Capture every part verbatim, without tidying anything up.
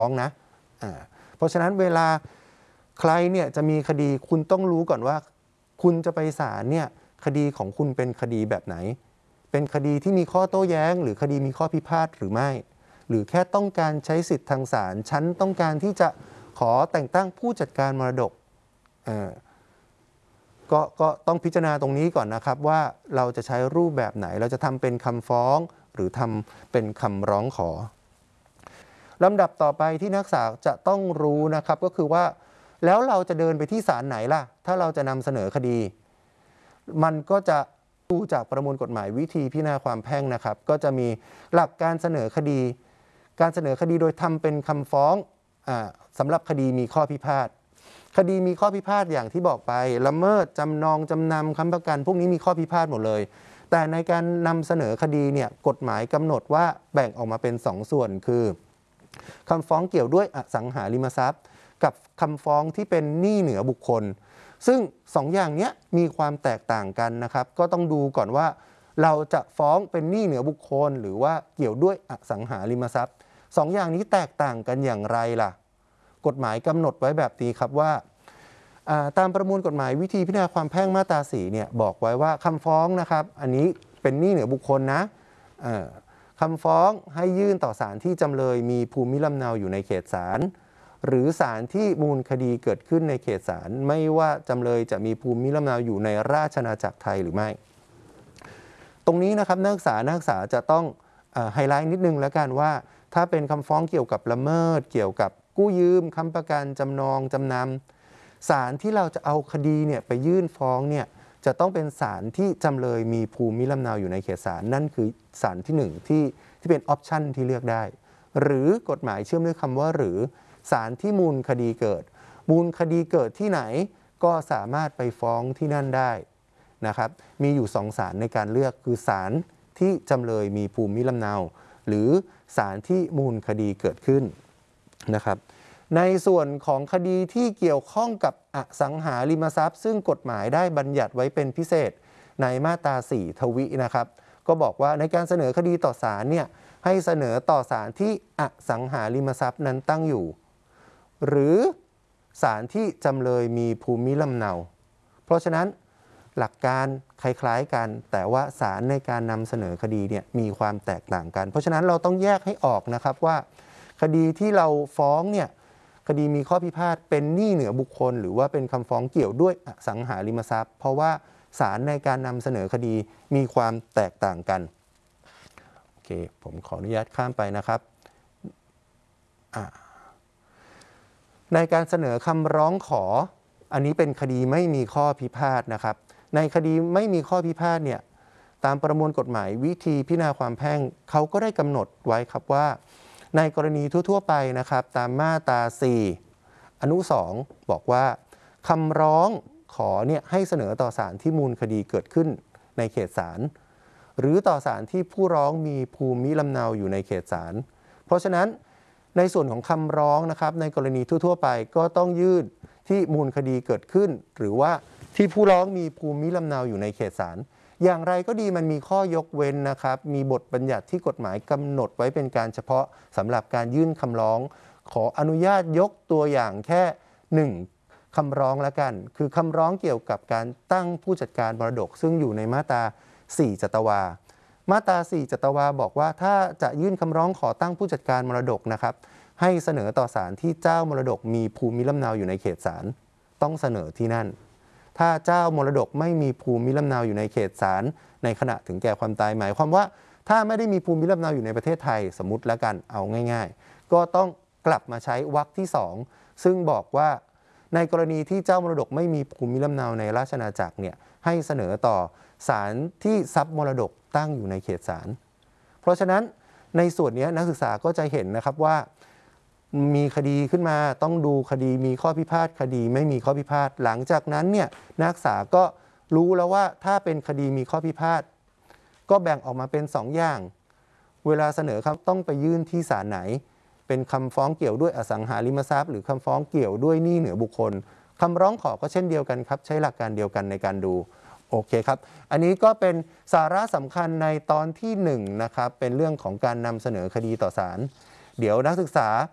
ฟ้องนะอ่าเพราะฉะนั้นเวลาใครเนี่ยจะมีคดีคุณต้องรู้ก่อนว่าคุณจะไปศาลเนี่ยคดีของคุณเป็นคดีแบบไหนเป็นคดีที่มีข้อโต้แย้งหรือคดีมีข้อพิพาทหรือไม่หรือแค่ต้องการใช้สิทธิ์ทางศาลฉันต้องการที่จะขอแต่งตั้งผู้จัดการมรดกอ่าก็ก็ต้องพิจารณาตรงนี้ก่อนนะครับว่าเราจะใช้รูปแบบไหนเราจะทำเป็นคำฟ้องหรือทำเป็นคำร้องขอลำดับต่อไปที่นักศึกษาจะต้องรู้นะครับก็คือว่าแล้วเราจะเดินไปที่ศาลไหนล่ะถ้าเราจะนำเสนอคดีมันก็จะดูจากประมวลกฎหมายวิธีพิจารณาความแพ่งนะครับก็จะมีหลักการเสนอคดีการเสนอคดีโดยทำเป็นคำฟ้องอ่าสำหรับคดีมีข้อพิพาทคดีมีข้อพิพาทอย่างที่บอกไปละเมิดจำนองจำนำค้ำประกันพวกนี้มีข้อพิพาทหมดเลยแต่ในการนำเสนอคดีเนี่ยกฎหมายกำหนดว่าแบ่งออกมาเป็นสองส่วนคือคำฟ้องเกี่ยวด้วยอสังหาริมทรัพย์กับคำฟ้องที่เป็นหนี้เหนือบุคคลซึ่งสองอย่างนี้มีความแตกต่างกันนะครับก็ต้องดูก่อนว่าเราจะฟ้องเป็นหนี้เหนือบุคคลหรือว่าเกี่ยวด้วยอสังหาริมทรัพย์สองอย่างนี้แตกต่างกันอย่างไรล่ะกฎหมายกำหนดไว้แบบนี้ครับว่าตามประมวลกฎหมายวิธีพิจารณาความแพ่งมาตราสี่เนี่ยบอกไว้ว่าคำฟ้องนะครับอันนี้เป็นหนี้เหนือบุคคลนะคำฟ้องให้ยื่นต่อศาลที่จำเลยมีภูมิลำเนาอยู่ในเขตศาลหรือศาลที่มูลคดีเกิดขึ้นในเขตศาลไม่ว่าจำเลยจะมีภูมิลำเนาอยู่ในราชอาณาจักรไทยหรือไม่ตรงนี้นะครับนักศึกษานักศึกษาจะต้องไฮไลท์นิดนึงแล้วกันว่าถ้าเป็นคำฟ้องเกี่ยวกับละเมิดเกี่ยวกับกู้ยืมค้ำประกันจำนองจำนำศาลที่เราจะเอาคดีเนี่ยไปยื่นฟ้องเนี่ยจะต้องเป็นศาลที่จำเลยมีภูมิลำเนาอยู่ในเขตศาลนั่นคือศาลที่หนึ่งที่ที่เป็นออปชันที่เลือกได้หรือกฎหมายเชื่อมด้วยคำว่าหรือศาลที่มูลคดีเกิดมูลคดีเกิดที่ไหนก็สามารถไปฟ้องที่นั่นได้นะครับมีอยู่สองศาลในการเลือกคือศาลที่จำเลยมีภูมิลำเนาหรือศาลที่มูลคดีเกิดขึ้นนะครับในส่วนของคดีที่เกี่ยวข้องกับอสังหาริมทรัพย์ซึ่งกฎหมายได้บัญญัติไว้เป็นพิเศษในมาตราสี่ทวินะครับก็บอกว่าในการเสนอคดีต่อศาลเนี่ยให้เสนอต่อศาลที่อสังหาริมทรัพย์นั้นตั้งอยู่หรือศาลที่จำเลยมีภูมิลำเนาเพราะฉะนั้นหลักการคล้ายๆกันแต่ว่าศาลในการนำเสนอคดีเนี่ยมีความแตกต่างกันเพราะฉะนั้นเราต้องแยกให้ออกนะครับว่าคดีที่เราฟ้องเนี่ยคดีมีข้อพิพาทเป็นหนี้เหนือบุคคลหรือว่าเป็นคำฟ้องเกี่ยวด้วยอสังหาริมทรัพย์เพราะว่าศาลในการนำเสนอคดีมีความแตกต่างกันโอเคผมขออนุญาตข้ามไปนะครับอ่าในการเสนอคำร้องขออันนี้เป็นคดีไม่มีข้อพิพาทนะครับในคดีไม่มีข้อพิพาทเนี่ยตามประมวลกฎหมายวิธีพิจารณาความแพ่งเขาก็ได้กำหนดไว้ครับว่าในกรณีทั่วๆไปนะครับตามมาตราสี่อนุสองบอกว่าคำร้องขอเนี่ยให้เสนอต่อศาลที่มูลคดีเกิดขึ้นในเขตศาลหรือต่อศาลที่ผู้ร้องมีภูมิลำเนาอยู่ในเขตศาลเพราะฉะนั้นในส่วนของคำร้องนะครับในกรณีทั่วๆไปก็ต้องยื่นที่มูลคดีเกิดขึ้นหรือว่าที่ผู้ร้องมีภูมิลำเนาอยู่ในเขตศาลอย่างไรก็ดีมันมีข้อยกเว้นนะครับมีบทบัญญัติที่กฎหมายกำหนดไว้เป็นการเฉพาะสำหรับการยื่นคำร้องขออนุญาตยกตัวอย่างแค่หนึ่งคำร้องละกันคือคำร้องเกี่ยวกับการตั้งผู้จัดการมรดกซึ่งอยู่ในมาตราสี่จัตวามาตราสี่จัตวาบอกว่าถ้าจะยื่นคำร้องขอตั้งผู้จัดการมรดกนะครับให้เสนอต่อศาลที่เจ้ามรดกมีภูมิลำเนาอยู่ในเขตศาลต้องเสนอที่นั่นถ้าเจ้ามรดกไม่มีภูมิลำเนาอยู่ในเขตศาลในขณะถึงแก่ความตายหมายความว่าถ้าไม่ได้มีภูมิลำเนาอยู่ในประเทศไทยสมมุติแล้วกันเอาง่ายๆก็ต้องกลับมาใช้วรรคที่สองซึ่งบอกว่าในกรณีที่เจ้ามรดกไม่มีภูมิลำเนาในราชอาณาจักรเนี่ยให้เสนอต่อศาลที่ทรัพย์มรดกตั้งอยู่ในเขตศาลเพราะฉะนั้นในส่วนนี้นักศึกษาก็จะเห็นนะครับว่ามีคดีขึ้นมาต้องดูคดีมีข้อพิพาทคดีไม่มีข้อพิพาทหลังจากนั้นเนี่ยนักศึกษาก็รู้แล้วว่าถ้าเป็นคดีมีข้อพิพาทก็แบ่งออกมาเป็นสองอย่างเวลาเสนอครับต้องไปยื่นที่ศาลไหนเป็นคำฟ้องเกี่ยวด้วยอสังหาริมทรัพย์หรือคำฟ้องเกี่ยวด้วยหนี้เหนือบุคคลคำร้องขอก็เช่นเดียวกันครับใช้หลักการเดียวกันในการดูโอเคครับอันนี้ก็เป็นสาระสำคัญในตอนที่หนึ่งนะครับเป็นเรื่องของการนำเสนอคดีต่อศาลเดี๋ยวนักศึกษา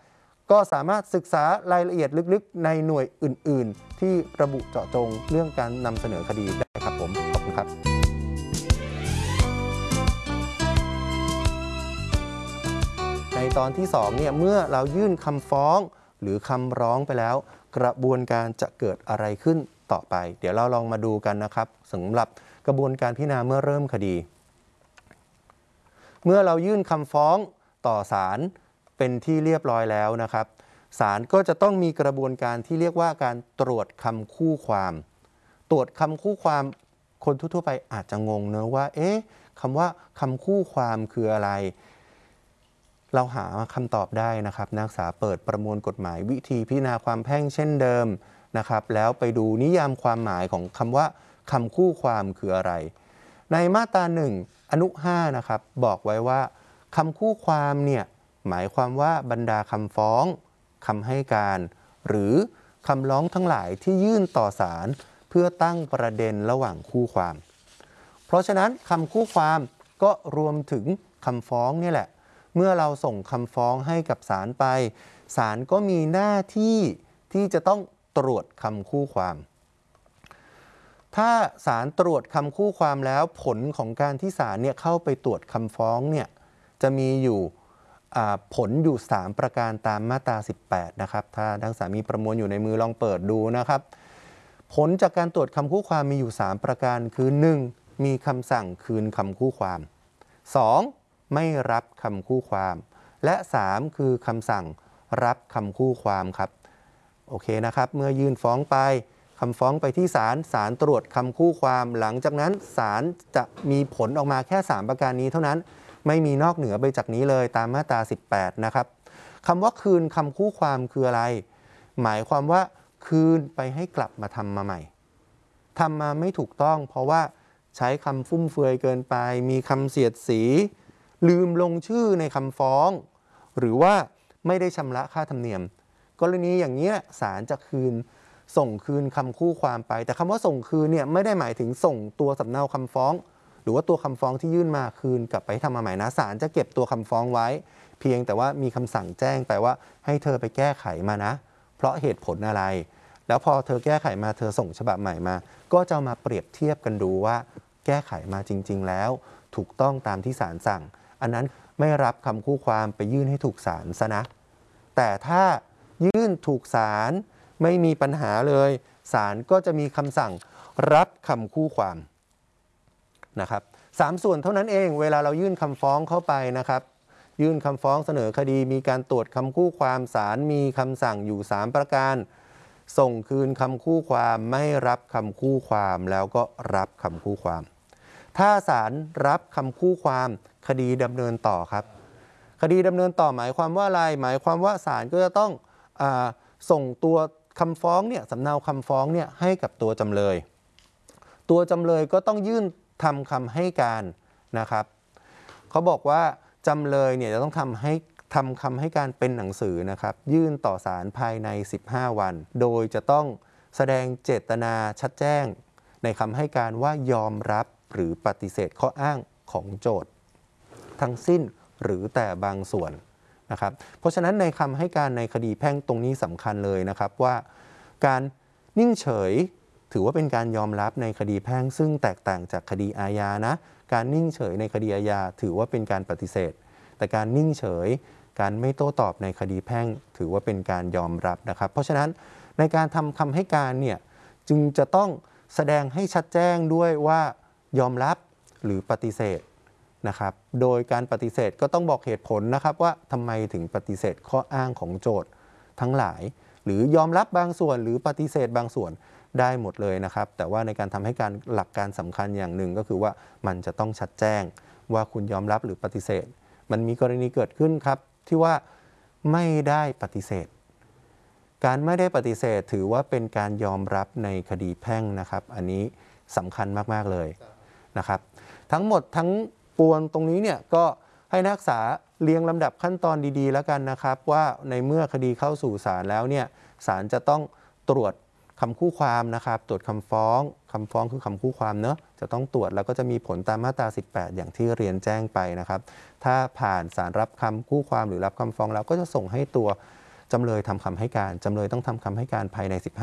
ก็สามารถศึกษารายละเอียดลึกๆในหน่วยอื่นๆที่ระบุเจาะจงเรื่องการนำเสนอคดีได้ครับผมขอบคุณครับในตอนที่สองเนี่ยเมื่อเรายื่นคำฟ้องหรือคำร้องไปแล้วกระบวนการจะเกิดอะไรขึ้นต่อไปเดี๋ยวเราลองมาดูกันนะครับสำหรับกระบวนการพิจารณาเมื่อเริ่มคดีเมื่อเรายื่นคำฟ้องต่อศาลเป็นที่เรียบร้อยแล้วนะครับศาลก็จะต้องมีกระบวนการที่เรียกว่าการตรวจคำคู่ความตรวจคำคู่ความคนทั่วๆไปอาจจะงงเนอะว่าเอ๊ะคำว่าคำคู่ความคืออะไรเราหาคำตอบได้นะครับนักศึกษาเปิดประมวลกฎหมายวิธีพิจารณาความแพ่งเช่นเดิมนะครับแล้วไปดูนิยามความหมายของคำว่าคำคู่ความคืออะไรในมาตราหนึ่งอนุห้านะครับบอกไว้ว่าคำคู่ความเนี่ยหมายความว่าบรรดาคำฟ้องคำให้การหรือคำร้องทั้งหลายที่ยื่นต่อศาลเพื่อตั้งประเด็นระหว่างคู่ความเพราะฉะนั้นคำคู่ความก็รวมถึงคำฟ้องนี่แหละเมื่อเราส่งคำฟ้องให้กับศาลไปศาลก็มีหน้าที่ที่จะต้องตรวจคำคู่ความถ้าศาลตรวจคำคู่ความแล้วผลของการที่ศาลเนี่ยเข้าไปตรวจคำฟ้องเนี่ยจะมีอยู่ผลอยู่สามประการตามมาตราสิบแปดนะครับถ้านักศึกษามีประมวลอยู่ในมือลองเปิดดูนะครับผลจากการตรวจคำคู่ความมีอยู่สามประการคือหนึ่งมีคำสั่งคืนคำคู่ความสองไม่รับคำคู่ความและสามคือคำสั่งรับคำคู่ความครับโอเคนะครับเมื่อยื่นฟ้องไปคำฟ้องไปที่ศาลศาลตรวจคำคู่ความหลังจากนั้นศาลจะมีผลออกมาแค่สามประการนี้เท่านั้นไม่มีนอกเหนือไปจากนี้เลยตามมาตราสิบแปดนะครับคำว่าคืนคำคู่ความคืออะไรหมายความว่าคืนไปให้กลับมาทำมาใหม่ทำมาไม่ถูกต้องเพราะว่าใช้คำฟุ่มเฟือยเกินไปมีคำเสียดสีลืมลงชื่อในคำฟ้องหรือว่าไม่ได้ชำระค่าธรรมเนียมกรณีอย่างนี้ศาลจะคืนส่งคืนคำคู่ความไปแต่คำว่าส่งคืนเนี่ยไม่ได้หมายถึงส่งตัวสำเนาคำฟ้องหรือว่าตัวคำฟ้องที่ยื่นมาคืนกลับไปทำมาใหม่นะศาลจะเก็บตัวคำฟ้องไว้เพียงแต่ว่ามีคำสั่งแจ้งไปว่าให้เธอไปแก้ไขมานะเพราะเหตุผลอะไรแล้วพอเธอแก้ไขมาเธอส่งฉบับใหม่มาก็จะมาเปรียบเทียบกันดูว่าแก้ไขมาจริงๆแล้วถูกต้องตามที่ศาลสั่งอันนั้นไม่รับคำคู่ความไปยื่นให้ถูกศาลซะนะแต่ถ้ายื่นถูกศาลไม่มีปัญหาเลยศาลก็จะมีคำสั่งรับคำคู่ความนะครับสามส่วนเท่านั้นเองเวลาเรายื่นคำฟ้องเข้าไปนะครับยื่นคำฟ้องเสนอคดีมีการตรวจคำคู่ความศาลมีคำสั่งอยู่สามประการส่งคืนคำคู่ความไม่รับคำคู่ความแล้วก็รับคำคู่ความถ้าศาลรับคำคู่ความคดีดำเนินต่อครับคดีดำเนินต่อหมายความว่าอะไรหมายความว่าศาลก็จะต้องอ่าส่งตัวคำฟ้องเนี่ยสำเนาคำฟ้องเนี่ยให้กับตัวจำเลยตัวจำเลยก็ต้องยื่นทำคำให้การนะครับเขาบอกว่าจำเลยเนี่ยจะต้องทำให้ทำคำให้การเป็นหนังสือนะครับยื่นต่อศาลภายในสิบห้าวันโดยจะต้องแสดงเจตนาชัดแจ้งในคำให้การว่ายอมรับหรือปฏิเสธข้ออ้างของโจทก์ทั้งสิ้นหรือแต่บางส่วนนะครับเพราะฉะนั้นในคำให้การในคดีแพ่งตรงนี้สำคัญเลยนะครับว่าการนิ่งเฉยถือว่าเป็นการยอมรับในคดีแพ่งซึ่งแตกต่างจากคดีอาญานะการนิ่งเฉยในคดีอาญาถือว่าเป็นการปฏิเสธแต่การนิ่งเฉยการไม่โต้ตอบในคดีแพ่งถือว่าเป็นการยอมรับนะครับเพราะฉะนั้นในการทำคำให้การเนี่ยจึงจะต้องแสดงให้ชัดแจ้งด้วยว่ายอมรับหรือปฏิเสธนะครับโดยการปฏิเสธก็ต้องบอกเหตุผลนะครับว่าทำไมถึงปฏิเสธข้ออ้างของโจทก์ทั้งหลายหรือยอมรับบางส่วนหรือปฏิเสธบางส่วนได้หมดเลยนะครับแต่ว่าในการทำให้การหลักการสำคัญอย่างหนึ่งก็คือว่ามันจะต้องชัดแจ้งว่าคุณยอมรับหรือปฏิเสธมันมีกรณีเกิดขึ้นครับที่ว่าไม่ได้ปฏิเสธการไม่ได้ปฏิเสธถือว่าเป็นการยอมรับในคดีแพ่งนะครับอันนี้สำคัญมากๆเลยนะครับทั้งหมดทั้งปวงตรงนี้เนี่ยก็ให้นักศึกษาเรียงลำดับขั้นตอนดีๆแล้วกันนะครับว่าในเมื่อคดีเข้าสู่ศาลแล้วเนี่ยศาลจะต้องตรวจคำคู่ความนะครับตรวจคำฟ้องคำฟ้องคือคำคู่ความเนอะจะต้องตรวจแล้วก็จะมีผลตามมาตราสิบแปดอย่างที่เรียนแจ้งไปนะครับถ้าผ่านศาลรับคำคู่ความหรือรับคำฟ้องแล้วก็จะส่งให้ตัวจำเลยทำคำให้การจำเลยต้องทำคำให้การภายในสิบห้า